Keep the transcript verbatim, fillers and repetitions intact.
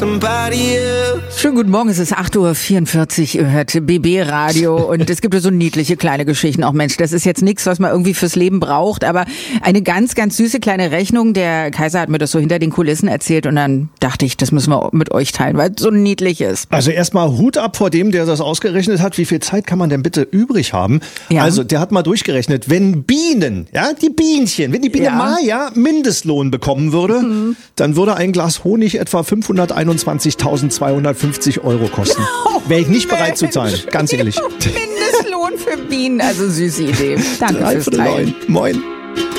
somebody else. Schönen guten Morgen, es ist acht Uhr vierundvierzig, ihr hört B B Radio und es gibt so niedliche kleine Geschichten. Auch Mensch, das ist jetzt nichts, was man irgendwie fürs Leben braucht, aber eine ganz, ganz süße kleine Rechnung. Der Kaiser hat mir das so hinter den Kulissen erzählt und dann dachte ich, das müssen wir mit euch teilen, weil es so niedlich ist. Also erstmal Hut ab vor dem, der das ausgerechnet hat. Wie viel Zeit kann man denn bitte übrig haben? Ja. Also der hat mal durchgerechnet, wenn Bienen, ja, die Bienchen, wenn die Biene Ja. Maya Mindestlohn bekommen würde, mhm. dann würde ein Glas Honig etwa fünfhunderteinundzwanzigtausendzweihundertfünfzig Euro kosten. Wäre ich nicht bereit zu zahlen, ganz ehrlich. Mindestlohn für Bienen, also süße Idee. Danke fürs Teilen. Moin.